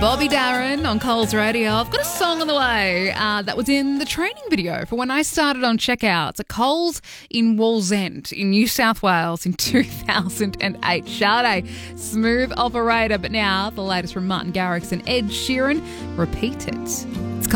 Bobby Darin on Coles Radio. I've got a song on the way that was in the training video for when I started on checkouts at Coles in Wallsend in New South Wales in 2008. Sade, smooth operator. But now the latest from Martin Garrix and Ed Sheeran. Repeat it.